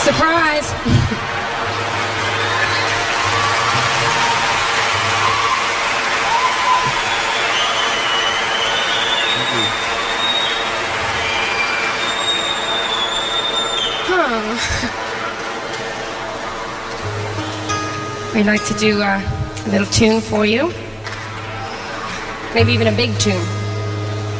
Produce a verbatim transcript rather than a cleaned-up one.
Surprise! Huh. We'd like to do a little tune for you. Maybe even a big tune.